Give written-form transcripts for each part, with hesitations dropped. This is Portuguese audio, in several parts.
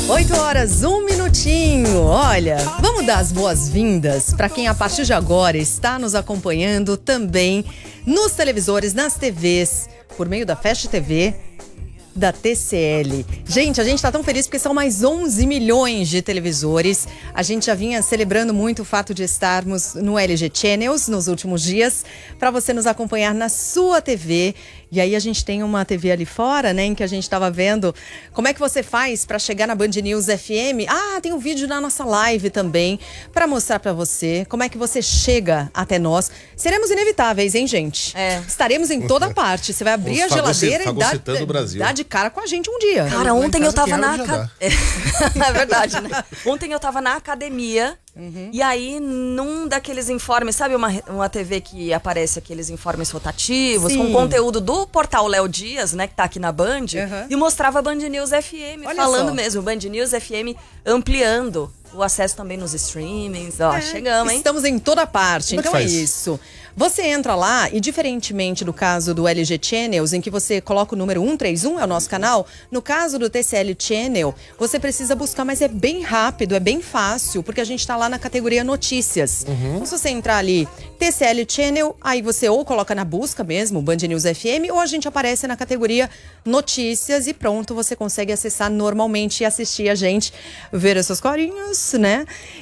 8h, 1 minutinho. Olha, vamos dar as boas-vindas para quem a partir de agora está nos acompanhando também nos televisores, nas TVs, por meio da Fast TV, da TCL. Gente, a gente tá tão feliz porque são mais 11 milhões de televisores. A gente já vinha celebrando muito o fato de estarmos no LG Channels nos últimos dias, para você nos acompanhar na sua TV. E aí a gente tem uma TV ali fora, né, em que a gente tava vendo como é que você faz para chegar na Band News FM. Ah, tem um vídeo na nossa live também para mostrar para você como é que você chega até nós. Seremos inevitáveis, hein, gente? Estaremos em toda parte. Você vai abrir a geladeira e dá de cara com a gente um dia. Cara, ontem eu tava na é verdade, né? Ontem eu tava na academia. E aí, num daqueles informes, sabe uma TV que aparece aqueles informes rotativos, com conteúdo do portal Léo Dias, né, que tá aqui na Band, e mostrava a Band News FM, olha falando só. mesmo, Band News FM ampliando o acesso também nos streamings. Ó, chegamos, hein? Estamos em toda parte, Como então é é que faz? isso. Você entra lá e, diferentemente do caso do LG Channels, em que você coloca o número 131, é o nosso canal, no caso do TCL Channel, você precisa buscar, mas é bem rápido, é bem fácil, porque a gente tá lá na categoria notícias. Então, se você entrar ali, TCL Channel, aí você ou coloca na busca mesmo, Band News FM, ou a gente aparece na categoria notícias e pronto, você consegue acessar normalmente e assistir a gente, ver as suas corinhas, né?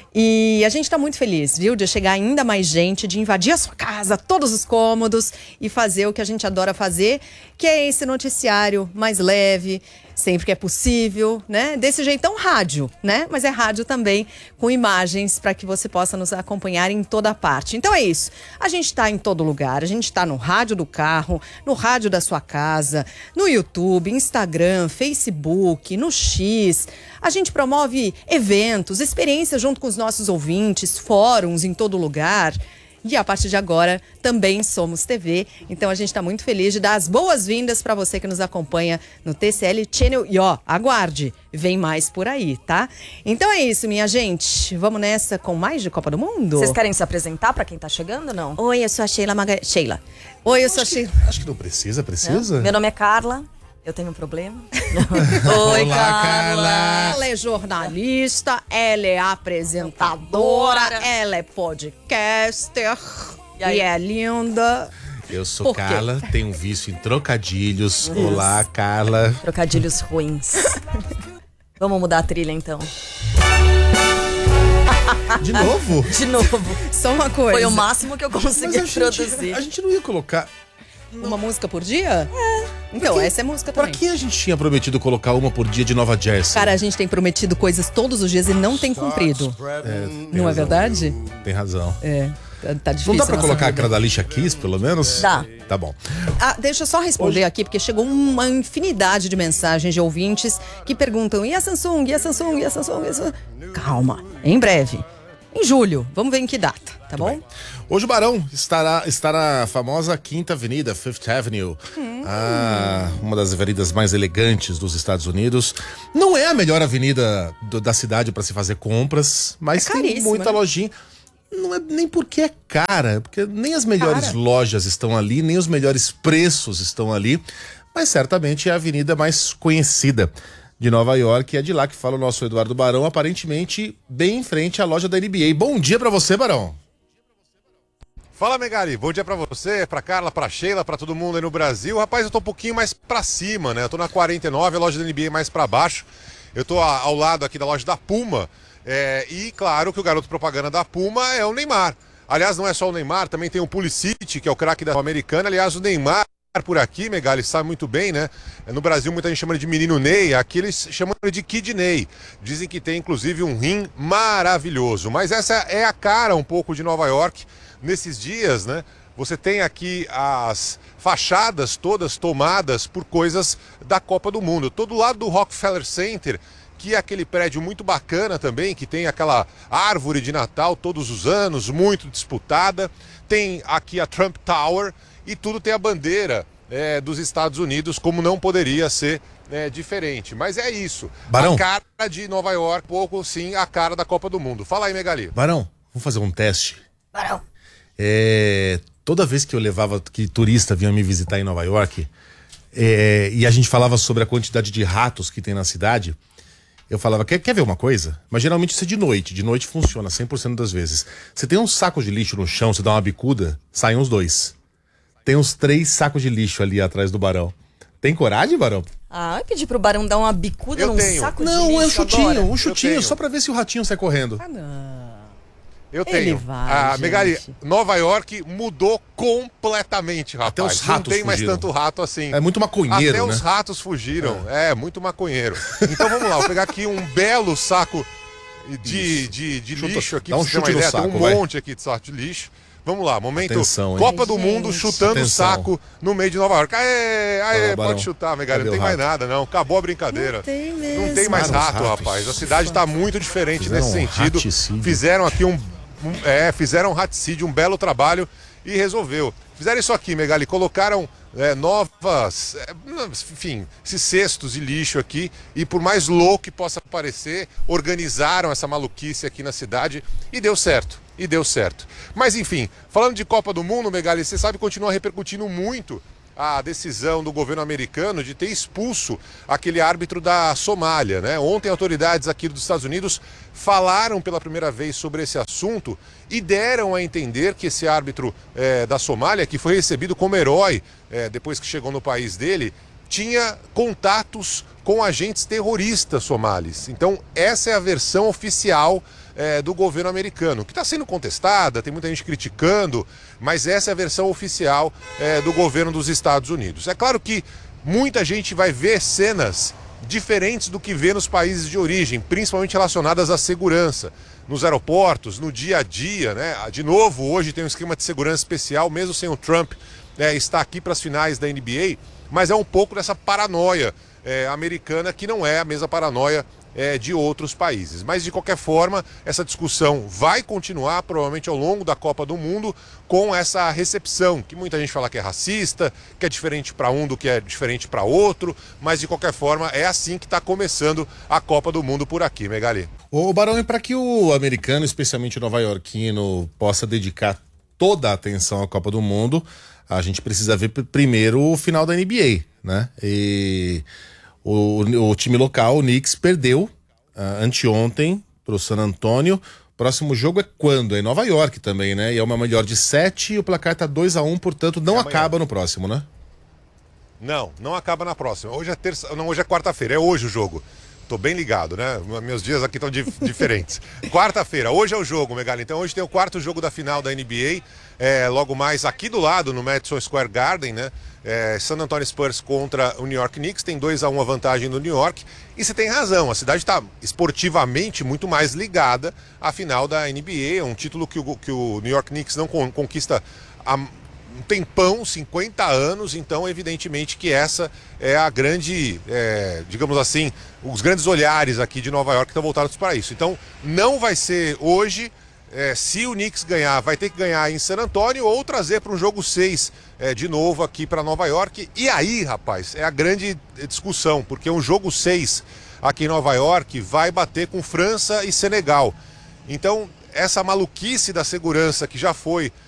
E a gente tá muito feliz, viu? De chegar ainda mais gente, de invadir a sua casa, todos os cômodos e fazer o que a gente adora fazer, que é esse noticiário mais leve, sempre que é possível, né? Desse jeitão rádio, né? Mas é rádio também, com imagens para que você possa nos acompanhar em toda parte. Então é isso. A gente tá em todo lugar. A gente tá no rádio do carro, no rádio da sua casa, no YouTube, Instagram, Facebook, no X. A gente promove eventos, experiências junto com os nossos ouvintes, fóruns em todo lugar. E a partir de agora também somos TV, então a gente está muito feliz de dar as boas-vindas para você que nos acompanha no TCL Channel. E ó, aguarde, vem mais por aí, tá? Então é isso, minha gente. Vamos nessa com mais de Copa do Mundo? Vocês querem se apresentar pra quem tá chegando, não? Oi, eu sou a Sheila. Oi, eu sou a Sheila. Acho que não precisa. Não? Meu nome é Carla. Eu tenho um problema. Oi, Olá, Carla. Ela é jornalista, ela é apresentadora, ela é podcaster e é linda. Eu sou Por quê? Carla, tenho um vício em trocadilhos. Olá, Carla. Trocadilhos ruins. Vamos mudar a trilha, então. De novo? De novo. Só uma coisa. Foi o máximo que eu consegui produzir. A gente não ia colocar... Uma música por dia? Então, essa é música Pra também. que a gente tinha prometido colocar uma por dia de Nova Jersey? Cara, a gente tem prometido coisas todos os dias e não tem cumprido. Não é verdade? Tem razão. É, tá difícil. Não dá pra a nossa colocar vida. aquela da Alicia Keys, pelo menos? Dá. Tá bom. Ah, deixa eu só responder aqui, porque chegou uma infinidade de mensagens de ouvintes que perguntam: e a Samsung? E a Samsung? E a Samsung? E a Samsung? Calma, em breve. Em julho, vamos ver em que data, tá bom? Hoje o Barão está na famosa Quinta Avenida, Fifth Avenue. Uma das avenidas mais elegantes dos Estados Unidos. Não é a melhor avenida da cidade para se fazer compras, mas tem caríssima, muita né? lojinha. Não é nem porque é cara, porque nem as melhores lojas estão ali, nem os melhores preços estão ali, mas certamente é a avenida mais conhecida de Nova York, e é de lá que fala o nosso Eduardo Barão, aparentemente bem em frente à loja da NBA. Bom dia pra você, Barão. Fala, Megali, bom dia pra você, pra Carla, pra Sheila, pra todo mundo aí no Brasil. Rapaz, eu tô um pouquinho mais pra cima, né? Eu tô na 49, a loja da NBA mais pra baixo. Eu tô ao lado aqui da loja da Puma. E claro que o garoto propaganda da Puma é o Neymar. Aliás, não é só o Neymar, também tem o Pulisic, que é o craque da americana. Aliás, o Neymar por aqui, Megali, sabe muito bem, né? No Brasil muita gente chama ele de menino Ney, aqui eles chamam ele de Kid Ney. Dizem que tem inclusive um rim maravilhoso. Mas essa é a cara um pouco de Nova York nesses dias, né? Você tem aqui as fachadas todas tomadas por coisas da Copa do Mundo. Todo lado do Rockefeller Center, que é aquele prédio muito bacana também, que tem aquela árvore de Natal todos os anos, muito disputada. Tem aqui a Trump Tower e tudo tem a bandeira dos Estados Unidos, como não poderia ser diferente. Mas é isso. Barão. A cara de Nova York, pouco sim, a cara da Copa do Mundo. Fala aí, Megali. Barão, vamos fazer um teste. Barão. Toda vez que eu levava, que turista vinha me visitar em Nova York, e a gente falava sobre a quantidade de ratos que tem na cidade, Eu falava, quer ver uma coisa? Mas geralmente isso é de noite. De noite funciona 100% das vezes. Você tem uns sacos de lixo no chão, você dá uma bicuda, saem uns 2. Tem uns 3 sacos de lixo ali atrás do Barão. Tem coragem, Barão? Ah, eu pedi pro Barão dar uma bicuda num saco de lixo. Não, é um um chutinho, só pra ver se o ratinho sai correndo. Ah, não. Eu tenho. Megali, Nova York mudou completamente, rapaz. Até os ratos não tem mais fugiram. tanto rato assim. É muito maconheiro, Até né? os ratos fugiram. É, muito maconheiro. Então vamos lá, vou pegar aqui um belo saco de lixo aqui. Dá um pra você ter uma chute no ideia. saco, Tem um vai. monte aqui de saco de lixo. Vamos lá, momento Atenção, hein? Copa do Mundo chutando Atenção. saco no meio de Nova York. Aê, Barão. pode chutar, Megali, Cadê não tem o mais rato? nada não. Acabou a brincadeira. Não tem mesmo. Não tem mais Para os rato, ratos. rapaz. A cidade está muito diferente Fizeram nesse um sentido. raticídio. Fizeram aqui fizeram um raticídio, um belo trabalho e resolveu. Fizeram isso aqui, Megali, colocaram novas, enfim, esses cestos de lixo aqui e por mais louco que possa parecer, organizaram essa maluquice aqui na cidade e deu certo. Mas enfim, falando de Copa do Mundo, Megali, você sabe, continua repercutindo muito a decisão do governo americano de ter expulso aquele árbitro da Somália, né? Ontem autoridades aqui dos Estados Unidos falaram pela primeira vez sobre esse assunto e deram a entender que esse árbitro da Somália, que foi recebido como herói depois que chegou no país dele, tinha contatos com agentes terroristas somalis. Então essa é a versão oficial do governo americano, que está sendo contestada, tem muita gente criticando, mas essa é a versão oficial do governo dos Estados Unidos. É claro que muita gente vai ver cenas diferentes do que vê nos países de origem, principalmente relacionadas à segurança, nos aeroportos, no dia a dia, né? De novo, hoje tem um esquema de segurança especial, mesmo sem o Trump estar aqui para as finais da NBA, mas é um pouco dessa paranoia americana que não é a mesma paranoia de outros países. Mas, de qualquer forma, essa discussão vai continuar, provavelmente ao longo da Copa do Mundo, com essa recepção, que muita gente fala que é racista, que é diferente para um do que é diferente para outro, mas, de qualquer forma, é assim que está começando a Copa do Mundo por aqui, Megali. Ô, Barão, e para que o americano, especialmente o nova-iorquino, possa dedicar toda a atenção à Copa do Mundo, a gente precisa ver primeiro o final da NBA, né? E o time local, o Knicks, perdeu anteontem pro San Antonio. Próximo jogo é quando? É em Nova York também, né? E é uma melhor de 7 e o placar tá 2-1, portanto não acaba no próximo, né? Não acaba na próxima. Hoje é hoje é quarta-feira, é hoje o jogo. Tô bem ligado, né? Meus dias aqui estão diferentes. Quarta-feira, hoje é o jogo, Megali. Então hoje tem o quarto jogo da final da NBA. Logo mais aqui do lado, no Madison Square Garden, né? San Antonio Spurs contra o New York Knicks. Tem 2-1 a vantagem do New York. E você tem razão, a cidade está esportivamente muito mais ligada à final da NBA. É um título que o New York Knicks não conquista há um tempão, 50 anos, então evidentemente que essa é a grande, digamos assim, os grandes olhares aqui de Nova York estão voltados para isso. Então não vai ser hoje, se o Knicks ganhar, vai ter que ganhar em San Antonio ou trazer para um jogo 6 de novo aqui para Nova York. E aí, rapaz, é a grande discussão, porque um jogo 6 aqui em Nova York vai bater com França e Senegal. Então essa maluquice da segurança que já foi